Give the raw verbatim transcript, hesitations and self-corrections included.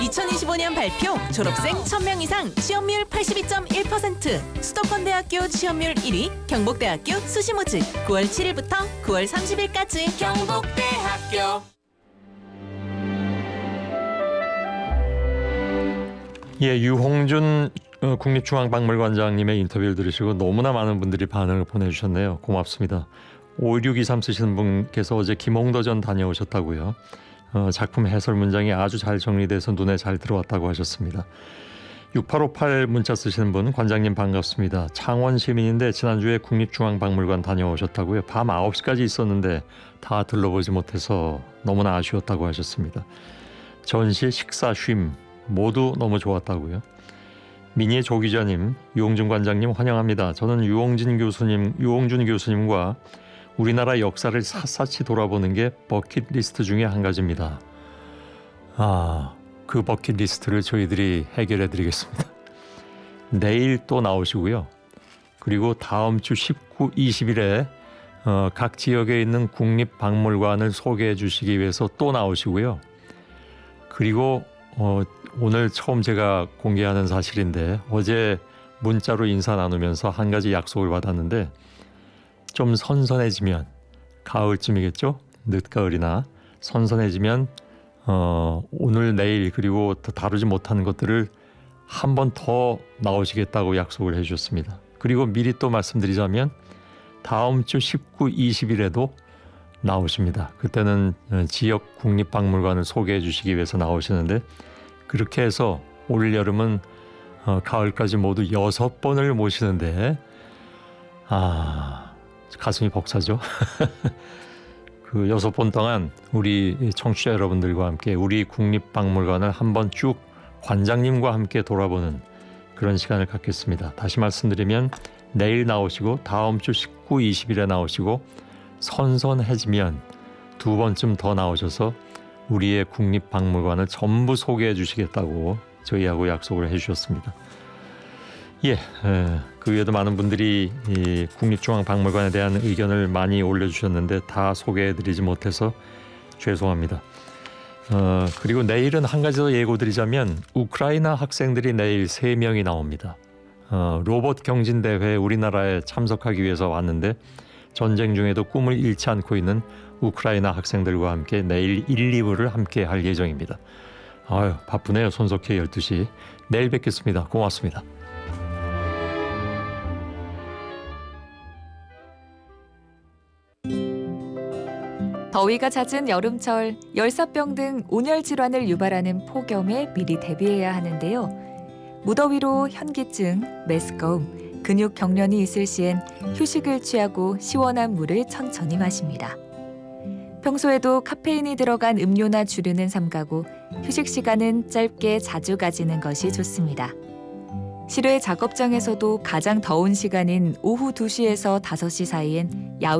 이천이십오 년 발표 졸업생 천 명 이상 취업률 팔십이 점 일 퍼센트 수도권대학교 취업률 일 위 경북대학교 수시모집 구월 칠일부터 구월 삼십일까지 경북대학교. 예, 유홍준 국립중앙박물관장님의 인터뷰를 들으시고 너무나 많은 분들이 반응을 보내주셨네요. 고맙습니다. 오육이삼 쓰시는 분께서 어제 김홍도전 다녀오셨다고요. 어, 작품 해설 문장이 아주 잘 정리돼서 눈에 잘 들어왔다고 하셨습니다. 육팔오팔 문자 쓰시는 분, 관장님 반갑습니다. 창원 시민인데 지난주에 국립중앙박물관 다녀오셨다고요. 밤 아홉 시까지 있었는데 다 둘러보지 못해서 너무나 아쉬웠다고 하셨습니다. 전시, 식사, 쉼 모두 너무 좋았다고요. 미니의 조 기자님, 유홍준 관장님 환영합니다. 저는 유홍진 교수님, 유홍준 교수님과 우리나라 역사를 샅샅이 돌아보는 게 버킷리스트 중에 한 가지입니다. 아, 그 버킷리스트를 저희들이 해결해 드리겠습니다. 내일 또 나오시고요. 그리고 다음 주 십구, 이십일에 어, 각 지역에 있는 국립박물관을 소개해 주시기 위해서 또 나오시고요. 그리고 어, 오늘 처음 제가 공개하는 사실인데 어제 문자로 인사 나누면서 한 가지 약속을 받았는데 좀 선선해지면 가을쯤이겠죠? 늦가을이나 선선해지면 어, 오늘 내일 그리고 더 다루지 못하는 것들을 한 번 더 나오시겠다고 약속을 해주셨습니다. 그리고 미리 또 말씀드리자면 다음 주 십구, 이십일에도 나오십니다. 그때는 지역 국립박물관을 소개해 주시기 위해서 나오시는데 그렇게 해서 올 여름은 어, 가을까지 모두 여섯 번을 모시는데 아 가슴이 벅차죠. 그 여섯 번 동안 우리 청취자 여러분들과 함께 우리 국립박물관을 한번 쭉 관장님과 함께 돌아보는 그런 시간을 갖겠습니다. 다시 말씀드리면 내일 나오시고 다음 주 십구, 이십일에 나오시고 선선해지면 두 번쯤 더 나오셔서 우리의 국립박물관을 전부 소개해 주시겠다고 저희하고 약속을 해주셨습니다. 예, 그 외에도 많은 분들이 이 국립중앙박물관에 대한 의견을 많이 올려주셨는데 다 소개해드리지 못해서 죄송합니다. 어, 그리고 내일은 한 가지 더 예고드리자면 우크라이나 학생들이 내일 세 명이 나옵니다. 어, 로봇 경진대회에 우리나라에 참석하기 위해서 왔는데 전쟁 중에도 꿈을 잃지 않고 있는 우크라이나 학생들과 함께 내일 일, 이 부를 함께 할 예정입니다. 아유, 바쁘네요. 손석희 열두 시. 내일 뵙겠습니다. 고맙습니다. 더위가 잦은 여름철, 열사병 등 온열 질환을 유발하는 폭염에 미리 대비해야 하는데요. 무더위로 현기증, 메스꺼움, 근육 경련이 있을 시엔 휴식을 취하고 시원한 물을 천천히 마십니다. 평소에도 카페인이 들어간 음료나 주류는 삼가고 휴식 시간은 짧게 자주 가지는 것이 좋습니다. 실외 작업장에서도 가장 더운 시간인 오후 두 시에서 다섯 시 사이엔 야외